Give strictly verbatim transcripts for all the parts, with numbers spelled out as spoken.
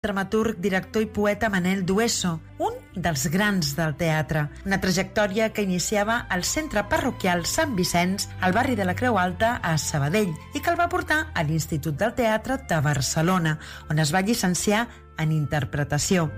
dramaturg, director i poeta Manel Dueso, un dels grans del teatre. Una trajectòria que iniciava al Centre Parroquial Sant Vicenç, al barri de la Creu Alta, a Sabadell, i que el va portar a l'Institut del Teatre de Barcelona, on es va llicenciar en interpretació.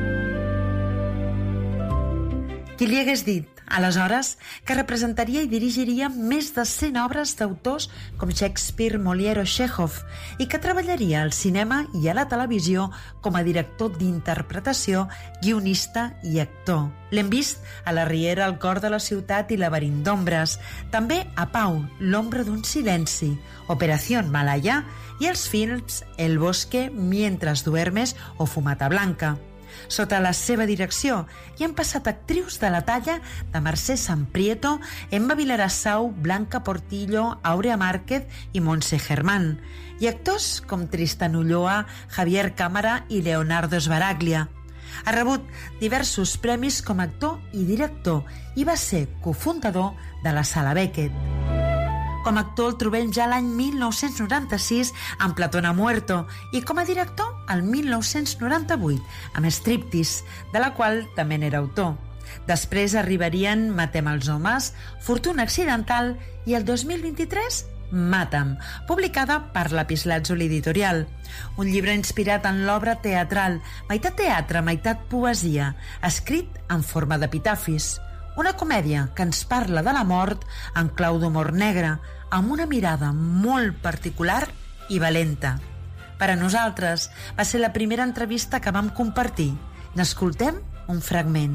Qui li hagués dit, aleshores, que representaria i dirigiria més de cent obres d'autors com Shakespeare, Molière o Chekhov, i que treballaria al cinema i a la televisió com a director d'interpretació, guionista i actor. L'hem vist a La Riera, El cor de la ciutat i Laberint d'ombres, també a Pau, L'ombra d'un silenci, Operación Malaya i els films El bosque, Mientras duermes o Fumata blanca. Sota la seva direcció hi han passat actrius de la talla de Mercè Samprieto, Emma Vilarassau, Blanca Portillo, Aurea Márquez i Montse Germán, i actors com Tristan Ulloa, Javier Cámara i Leonardo Sbaraglia. Ha rebut diversos premis com a actor i director i va ser cofundador de la Sala Beckett. Com a actor el trobem ja l'any mil nou-cents noranta-sis amb Platón ha muerto i com a director el mil nou-cents noranta-vuit amb Striptease, de la qual també n'era autor. Després arribarien Matem els homes, Fortuna accidental i el dos mil vint-i-tres Mata'm, publicada per Lapislàtzuli Editorial. Un llibre inspirat en l'obra teatral, meitat teatre, meitat poesia, escrit en forma d'epitafis. Una comèdia que ens parla de la mort en clau d'humor negre, amb una mirada molt particular i valenta. Per a nosaltres va ser la primera entrevista que vam compartir. N'escoltem un fragment.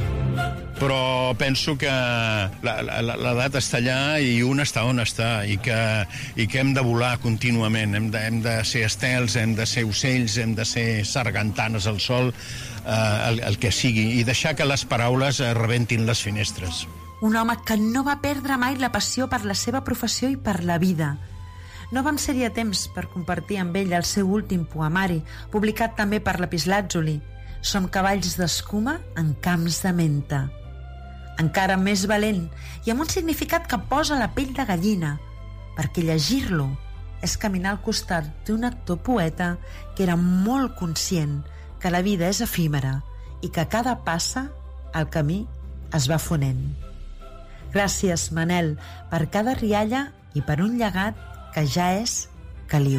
Però penso que l'edat està allà i un està on està i que, i que hem de volar contínuament, hem de, hem de ser estels, hem de ser ocells, hem de ser sargantanes al sol, eh, el, el que sigui, i deixar que les paraules rebentin les finestres. Un home que no va perdre mai la passió per la seva professió i per la vida. No vam ser-hi a temps per compartir amb ell el seu últim poemari, publicat també per Lapislàtzuli. Som cavalls d'escuma en camps de menta. Encara més valent i amb un significat que posa la pell de gallina, perquè llegir-lo és caminar al costat d'un actor poeta que era molt conscient que la vida és efímera i que cada passa el camí es va fonent. Gràcies, Manel, per cada rialla i per un llegat que ja és caliu.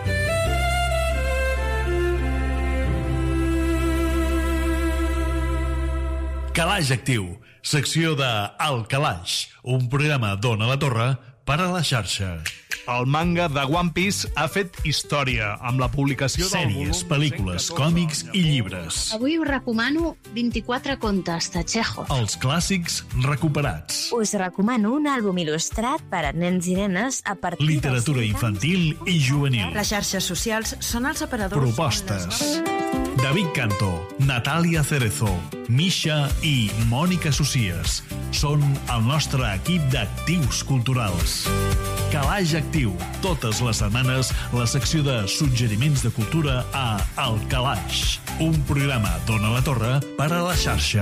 Calaix Actiu, secció de El Calaix, un programa d'Ona la Torre per a la xarxa. El manga de One Piece ha fet història amb la publicació del Sèries, pel·lícules, còmics i llibres. Avui us recomano vint-i-quatre contes de Chekhov. Els clàssics recuperats. Us recomano un àlbum il·lustrat per a nens i nenes a partir dels literatura infantil i juvenil. Les xarxes socials són els aparadors... Propostes. David Canto, Natàlia Cerezo, Misha i Mònica Socies són el nostre equip d'actius culturals. Calaix Actiu, totes les setmanes la secció de suggeriments de cultura a El Calaix, un programa d'Ona la Torre per a la xarxa.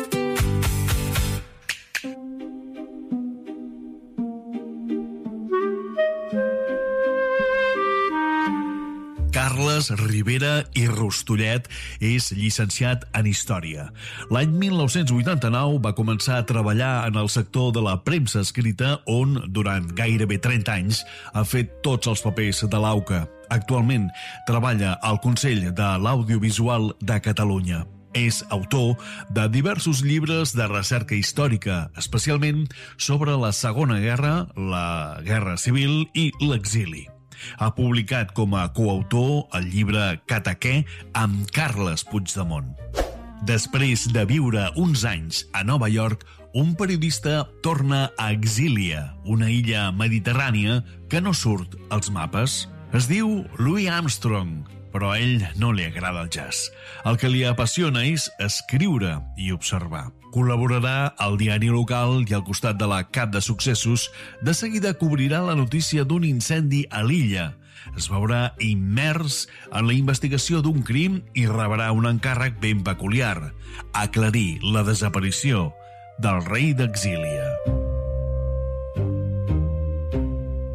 Carles Ribera i Rostollet és llicenciat en Història. L'any mil nou-cents vuitanta-nou va començar a treballar en el sector de la premsa escrita, on, durant gairebé trenta anys, ha fet tots els papers de l'AUCA. Actualment treballa al Consell de l'Audiovisual de Catalunya. És autor de diversos llibres de recerca històrica, especialment sobre la Segona Guerra, la Guerra Civil i l'exili. Ha publicat com a coautor el llibre Cataqué amb Carles Puigdemont. Després de viure uns anys a Nova York, un periodista torna a Exília, una illa mediterrània que no surt als mapes. Es diu Louis Armstrong, però a ell no li agrada el jazz. El que li apassiona és escriure i observar. Col·laborarà al diari local i al costat de la Cap de Successos, de seguida cobrirà la notícia d'un incendi a l'illa. Es veurà immers en la investigació d'un crim i rebrà un encàrrec ben peculiar: aclarir la desaparició del rei d'Exília.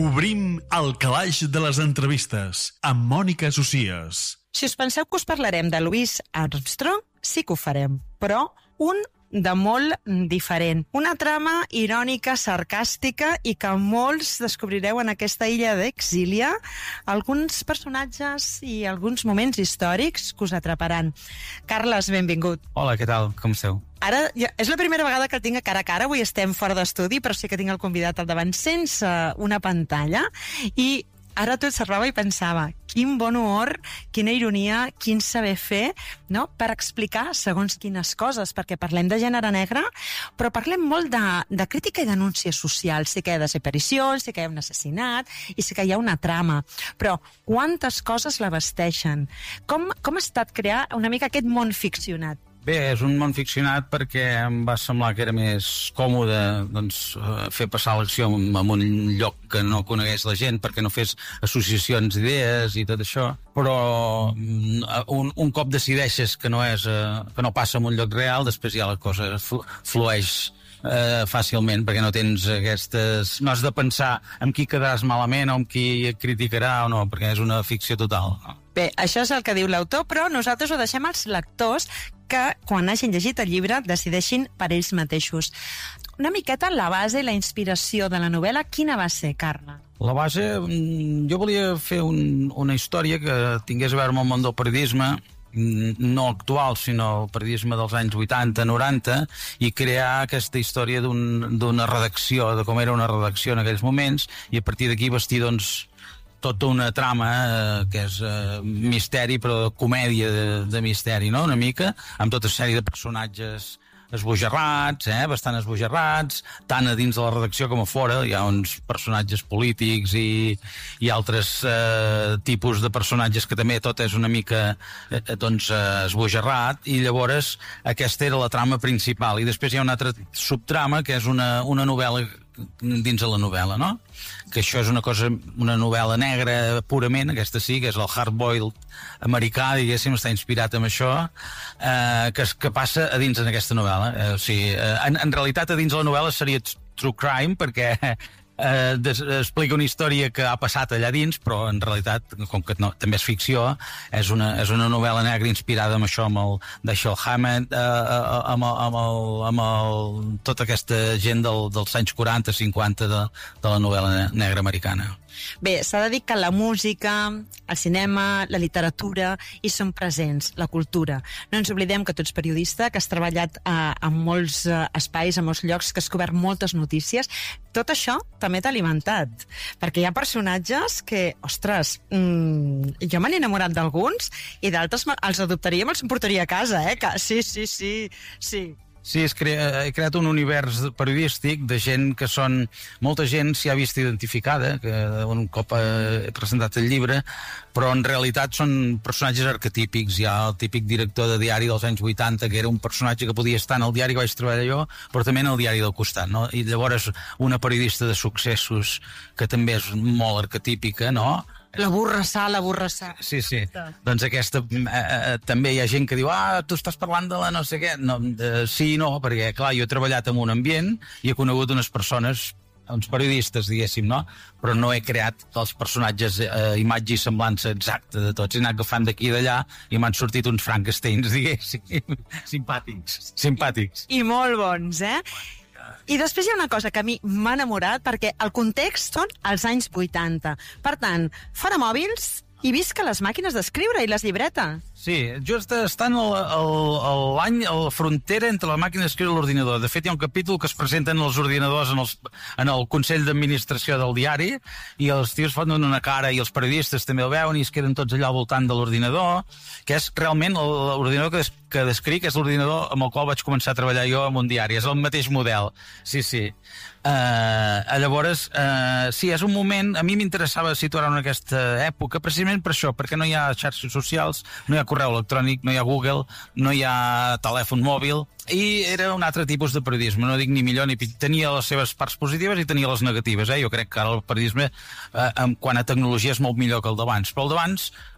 Obrim el calaix de les entrevistes amb Mònica Socias. Si us penseu que us parlarem de Louis Armstrong, sí que ho farem, però un de molt diferent. Una trama irònica, sarcàstica i que molts descobrireu en aquesta illa d'Exília, alguns personatges i alguns moments històrics que us atraparan. Carles, benvingut. Hola, què tal? Com esteu? Ara, ja, és la primera vegada que el tinc a cara a cara, avui estem fora d'estudi, però sí que tinc el convidat al davant sense una pantalla, i ara t'observava i pensava, quin bon humor, quina ironia, quin saber fer, no?, per explicar segons quines coses, perquè parlem de gènere negre, però parlem molt de, de crítica i denúncia social. Sí que hi ha desaparicions, sí que hi ha un assassinat, i sí que hi ha una trama. Però quantes coses l'abasteixen? Com, com ha estat crear una mica aquest món ficcionat? Bé, és un món ficcionat perquè em va semblar que era més còmode, doncs, fer passar l'acció en un lloc que no conegués la gent, perquè no fes associacions d'idees i tot això. Però un, un cop decideixes que no, és, que no passa en un lloc real, després ja la cosa flueix eh, fàcilment, perquè no tens aquestes... No has de pensar en qui quedaràs malament o en qui et criticarà o no, perquè és una ficció total. Bé, això és el que diu l'autor, però nosaltres ho deixem als lectors que, quan hagin llegit el llibre, decideixin per ells mateixos. Una miqueta la base i la inspiració de la novel·la, quina va ser, Carla? La base, jo volia fer un, una història que tingués a veure amb el món del periodisme, no actual, sinó el periodisme dels anys vuitanta noranta, i crear aquesta història d'un, d'una redacció, de com era una redacció en aquells moments, i a partir d'aquí vestir, doncs, tota una trama eh, que és eh, misteri, però comèdia de, de misteri, no?, una mica, amb tota una sèrie de personatges esbojarrats, eh, bastant esbojarrats, tant a dins de la redacció com a fora. Hi ha uns personatges polítics i, i altres eh, tipus de personatges que també tot és una mica eh, doncs, eh, esbojarrat, i llavors aquesta era la trama principal. I després hi ha una altra subtrama que és una, una novel·la dins de la novel·la, no?, que això és una cosa, una novel·la negra purament, aquesta sí, que és el hard-boiled americà, diguéssim, està inspirat en això, eh, que, que passa a dins en aquesta novel·la. Eh, o sigui, eh, en, en realitat a dins de la novel·la seria true crime, perquè eh, des, explica una història que ha passat allà dins, però en realitat, com que no, també és ficció, és una, és una novel·la negra inspirada en això, amb el Dashiell Hammett, eh, amb, el, amb, el, amb el, tota aquesta gent del, dels anys quaranta cinquanta de, de la novel·la negra americana. Bé, s'ha de dir que la música, el cinema, la literatura hi són presents, la cultura. No ens oblidem que tu ets periodista, que has treballat eh, en molts eh, espais, en molts llocs, que has cobert moltes notícies. Tot això també t'ha alimentat, perquè hi ha personatges que, ostres, mmm, jo me n'he enamorat d'alguns i d'altres els adoptaria i me'ls portaria a casa, eh? Que, sí, sí, sí, sí. Sí, és cre he creat un univers periodístic de gent que són... Molta gent s'hi ha vist identificada, que un cop he presentat el llibre, però en realitat són personatges arquetípics. Hi ha el típic director de diari dels anys vuitanta, que era un personatge que podia estar en el diari que vaig treballar jo, però també en el diari del costat, no? I llavors una periodista de successos, que també és molt arquetípica, no?, La Borrassà, la Borrassà. Sí, sí. Doncs aquesta... Eh, eh, també hi ha gent que diu, ah, tu estàs parlant de la no sé què. No, eh, sí i no, perquè, clar, jo he treballat en un ambient i he conegut unes persones, uns periodistes, diguéssim, no? Però no he creat els personatges, eh, imatge i semblança exacta de tots. He anat agafant d'aquí i d'allà i m'han sortit uns Frankensteins, diguéssim. Simpàtics. Simpàtics. I molt bons, eh? I després hi ha una cosa que a mi m'ha enamorat, perquè el context són els anys vuitanta. Per tant, fora mòbils i visca les màquines d'escriure i les llibretes. Sí, just estan l'any a la frontera entre la màquina d'escriure i l'ordinador. De fet, hi ha un capítol que es presenten els ordinadors en, els, en el Consell d'Administració del diari, i els tios fan una cara, i els periodistes també el veuen, i es queden tots allà al voltant de l'ordinador, que és realment l'ordinador que, des, que descric, és l'ordinador amb el qual vaig començar a treballar jo en un diari. És el mateix model. Sí, sí. Uh, llavors, uh, sí, és un moment... A mi m'interessava situar en aquesta època precisament per això, perquè no hi ha xarxes socials, no hi ha correu electrònic, no hi ha Google, no hi ha telèfon mòbil, i era un altre tipus de periodisme, no dic ni millor ni pitjor. Tenia les seves parts positives i tenia les negatives, eh? Jo crec que ara el periodisme, eh, en quant a tecnologia, és molt millor que el d'abans, però el d'abans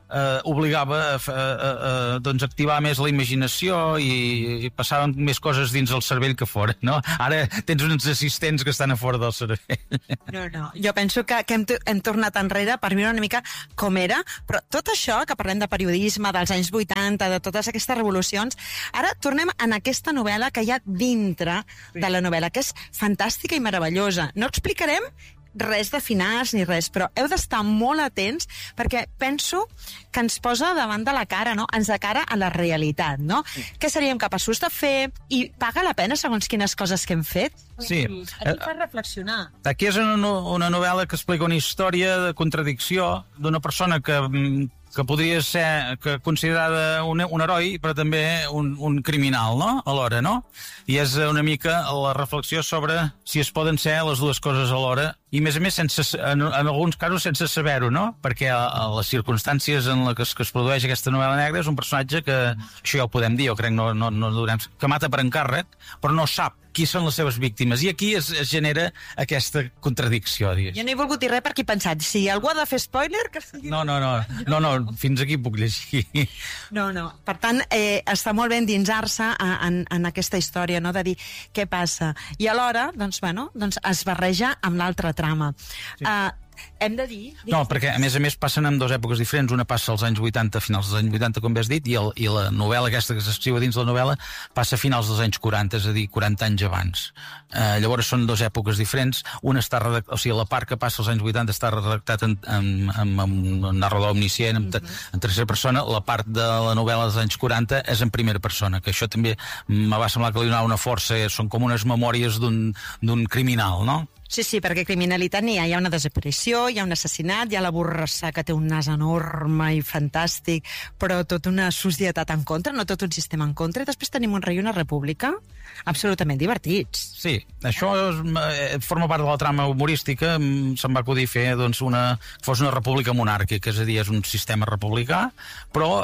eh, obligava a, a, a, a doncs, activar més la imaginació i, i passaven més coses dins el cervell que fora, no? Ara tens uns assistents que estan a fora del cervell. No, no, jo penso que, que hem, hem tornat enrere per viure una mica com era, però tot això, que parlem de periodisme, dels anys vuitanta, de totes aquestes revolucions, ara tornem en aquesta novel·la que hi ha dintre de la novel·la, que és fantàstica i meravellosa. No explicarem res de finals ni res, però heu d'estar molt atents perquè penso que ens posa davant de la cara, no? Ens de cara a la realitat, no? Sí. Què seríem capaços de fer? I paga la pena segons quines coses que hem fet? Sí. Aquí fa reflexionar. Aquí és una, una novel·la que explica una història de contradicció d'una persona que que podria ser que considerada un, un heroi, però també un, un criminal, no? Alhora, no? I és una mica la reflexió sobre si es poden ser les dues coses alhora, i a més a més, sense, en, en alguns casos sense saber-ho, no? Perquè a, a les circumstàncies en les que es, que es produeix aquesta novel·la negra és un personatge que, això ja ho podem dir, jo crec, no, no, no durem, que mata per encàrrec, però no sap qui són les seves víctimes. I aquí es, es genera aquesta contradicció, digues. Jo no he volgut dir res perquè he pensat, si algú ha de fer spoiler... Que... No, no, no, no, no, fins aquí puc llegir. No, no. Per tant, eh, està molt bé endinsar-se en, en aquesta història, no? De dir què passa. I alhora, doncs, bueno, doncs es barreja amb l'altra trama. Sí. Uh, hem de dir... No, perquè a més a més passen en dues èpoques diferents. Una passa als anys vuitanta, finals dels anys vuitanta, com bé has dit, i, el, i la novel·la aquesta que s'escriu dins la novel·la passa a finals dels anys quaranta, és a dir, quaranta anys abans. Eh, llavors són dues èpoques diferents. Una està redactat, o sigui, la part que passa als anys vuitanta està redactat en, en, en, en un narrador omniscient, en, en tercera persona. La part de la novel·la dels anys quaranta és en primera persona, que això també me va semblar que li donava una força. Són com unes memòries d'un criminal, no? Sí, sí, perquè criminalitat n'hi ha. Hi ha una desaparició, hi ha un assassinat, hi ha la Borrassà que té un nas enorme i fantàstic, però tota una societat en contra, no tot un sistema en contra. I després tenim un rei i una república absolutament divertits. Sí, això és, forma part de la trama humorística. Se'n va acudir fer doncs, una, fos una república monàrquica, és a dir, és un sistema republicà, però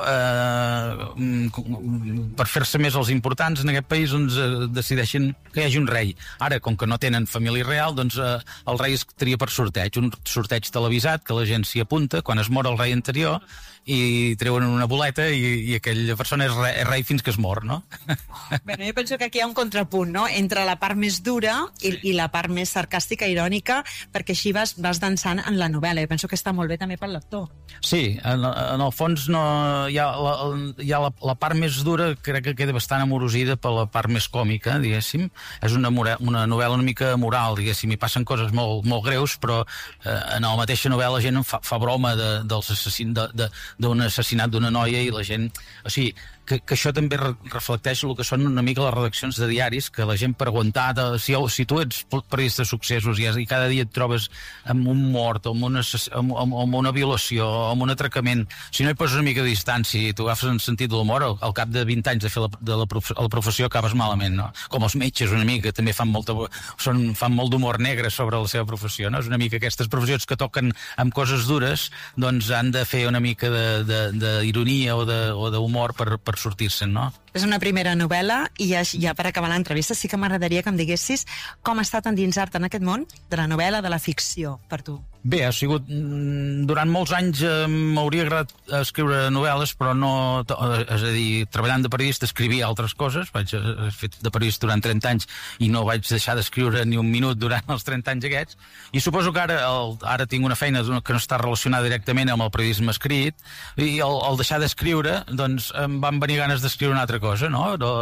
eh, per fer-se més els importants en aquest país doncs, decideixen que hi hagi un rei. Ara, com que no tenen família real, doncs el rei es tria per sorteig, un sorteig televisat que la gent s'hi apunta quan es mor el rei anterior i treuen una boleta i, i aquella persona és rei, és rei fins que es mor, no? Bueno, jo penso que aquí hi ha un contrapunt, no?, entre la part més dura i, i la part més sarcàstica i irònica, perquè així vas, vas dansant en la novel·la. Jo penso que està molt bé també pel lector. Sí, en, en el fons no, hi ha, la, hi ha la, la part més dura, crec que queda bastant amorosida per la part més còmica, diguéssim. És una, una novel·la una mica moral, diguéssim, hi passen coses molt, molt greus, però eh, en la mateixa novel·la la gent fa, fa broma de, dels assassins, de, de, d'un assassinat d'una noia i la gent... O sigui, que, que això també re reflecteix el que són una mica les redaccions de diaris, que la gent per aguantar... De, si, si tu ets periodista de successos i, i cada dia et trobes amb un mort, amb una, amb, amb una violació, amb un atracament, si no hi poses una mica de distància i tu agafes en sentit de l'humor, al, al cap de vint anys de fer la, de la, prof, la professió acabes malament, no? Com els metges una mica, també fan, molta, són, fan molt d'humor negre sobre la seva professió, no? És una mica aquestes professions que toquen amb coses dures, doncs han de fer una mica d'ironia o d'humor per, per sortir-se'n, no? És una primera novel·la i ja, ja per acabar l'entrevista sí que m'agradaria que em diguessis com ha estat endinsar-te en aquest món de la novel·la, de la ficció, per tu. Bé, ha sigut... Durant molts anys eh, m'hauria agradat escriure novel·les, però no... És a dir, treballant de periodista escrivia altres coses. Vaig he fet de periodista durant trenta anys i no vaig deixar d'escriure ni un minut durant els trenta anys aquests. I suposo que ara, el, ara tinc una feina que no està relacionada directament amb el periodisme escrit i al, al deixar d'escriure, doncs em van venir ganes d'escriure una altra cosa, no? no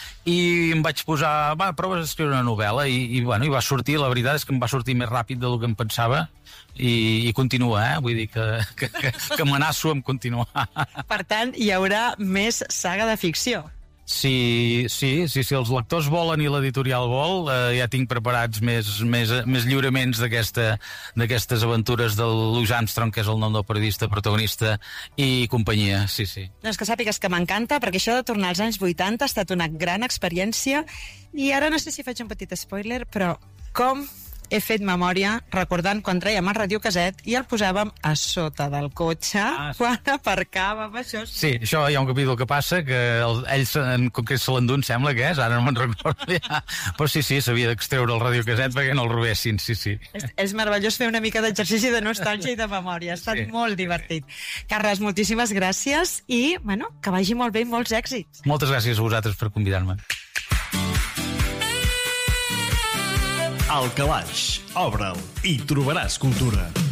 i em vaig posar, va, proves d'escriure una novel·la i, i, bueno, i va sortir, la veritat és que em va sortir més ràpid del que em pensava i, i continua, eh? Vull dir que, que, que, que m'amenaço amb continuar. Per tant, hi haurà més saga de ficció. Sí, sí, sí, si els lectors volen i l'editorial vol, eh, ja tinc preparats més, més, més lliuraments d'aquestes aventures del Louis Armstrong, que és el nom del periodista protagonista, i companyia, sí, sí. Doncs que sàpigues que m'encanta, perquè això de tornar als anys vuitanta ha estat una gran experiència, i ara no sé si faig un petit spoiler, però com he fet memòria recordant quan trèiem el radiocaset i el posàvem a sota del cotxe ah, sí. quan aparcàvem, això. Sí, això hi ha un capítol que passa que el, ells en concret se l'endun, sembla que és, ara no me'n recordo ja. Però sí, sí, s'havia d'extreure el radiocaset perquè no el robessin, sí, sí. És, és meravellós fer una mica d'exercici de nostàlgia i de memòria, ha estat sí. molt divertit. Carles, moltíssimes gràcies i, bueno, que vagi molt bé i molts èxits. Moltes gràcies a vosaltres per convidar-me. Al Calaix, obre'l i trobaràs cultura.